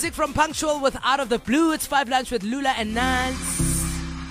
music from Punctual with Out of the Blue. It's 5 Lunch with Lula and Nance.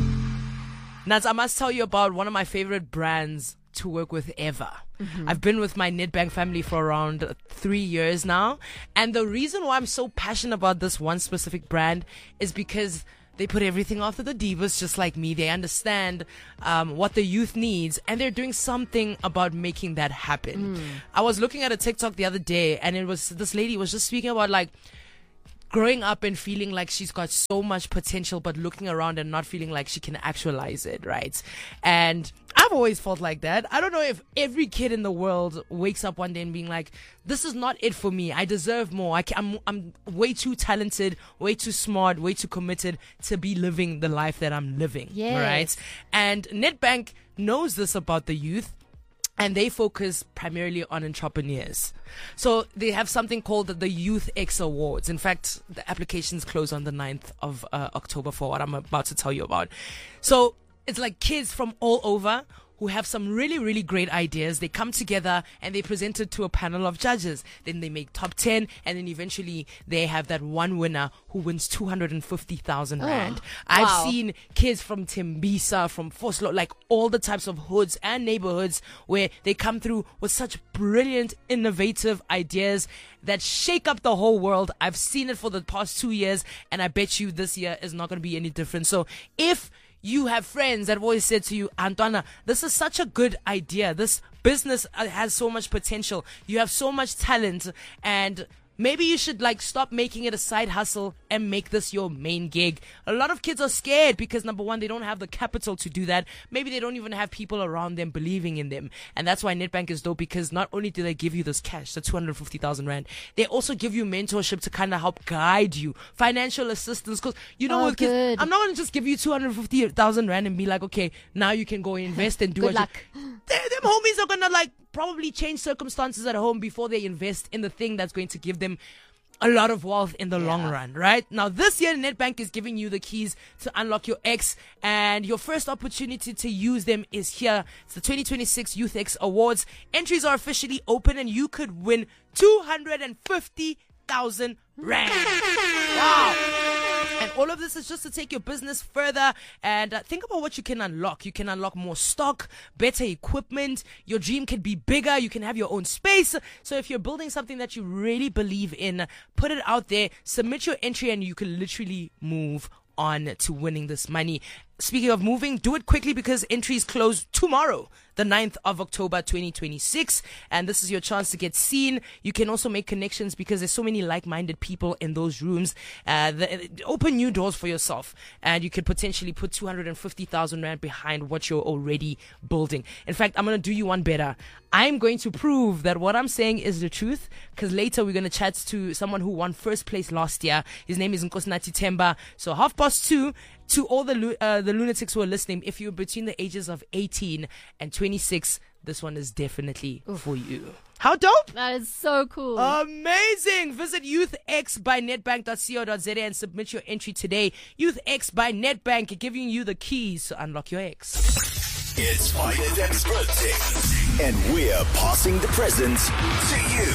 Nance, I must tell you about one of my favorite brands to work with ever. I've been with my Nedbank family for around 3 years now. And the reason why I'm so passionate about this one specific brand is because they put everything after the divas, just like me. They understand what the youth needs, and they're doing something about making that happen. I was looking at a TikTok the other day, and it was this lady was just speaking about like growing up and feeling like she's got so much potential, but looking around and not feeling like she can actualize it, right? And I've always felt like that. I don't know if every kid in the world wakes up one day and being like, this is not it for me. I deserve more. I'm way too talented, way too smart, way too committed to be living the life that I'm living, right? And Nedbank knows this about the youth. And they focus primarily on entrepreneurs. So they have something called the Youth X Awards. In fact, the applications close on the 9th of October for what I'm about to tell you about. So it's like kids from all over who have some really, really great ideas. They come together and they present it to a panel of judges. Then they make top 10, and then eventually they have that one winner who wins 250,000 rand. I've seen kids from Tembisa, from Foslo, like all the types of hoods and neighborhoods where they come through with such brilliant, innovative ideas that shake up the whole world. I've seen it for the past 2 years, and I bet you this year is not going to be any different. So if you have friends that have always said to you, Antoana, this is such a good idea. This business has so much potential. You have so much talent, and maybe you should like stop making it a side hustle and make this your main gig. A lot of kids are scared because number one, they don't have the capital to do that. Maybe they don't even have people around them believing in them. And that's why Nedbank is dope, because not only do they give you this cash, the 250,000 rand, they also give you mentorship to kind of help guide you, financial assistance. Because you know, with kids, I'm not going to just give you 250,000 rand and be like, okay, now you can go invest and do Good luck. Them homies are going to like probably change circumstances at home before they invest in the thing that's going to give them a lot of wealth in the long run, right? Now, this year, Nedbank is giving you the keys to unlock your X, and your first opportunity to use them is here. It's the 2026 Youth X Awards. Entries are officially open, and you could win 250,000 rand. Wow. And all of this is just to take your business further, and think about what you can unlock. You can unlock more stock, better equipment. Your dream can be bigger. You can have your own space. So if you're building something that you really believe in, put it out there, submit your entry, and you can literally move on to winning this money. Speaking of moving, do it quickly because entries close tomorrow, the 9th of October 2026. And this is your chance to get seen. You can also make connections because there's so many like-minded people in those rooms. Open new doors for yourself. And you could potentially put 250,000 rand behind what you're already building. In fact, I'm going to do you one better. I'm going to prove that what I'm saying is the truth, because later we're going to chat to someone who won first place last year. His name is Nkosinathi Themba. So 2:30, to all the lunatics who are listening, if you're between the ages of 18 and 26, this one is definitely for you. How dope? That is so cool. Amazing. Visit youthx.nedbank.co.za and submit your entry today. YouthX by Nedbank, giving you the keys to unlock your X. It's Finance Expert Day, and we're passing the present to you.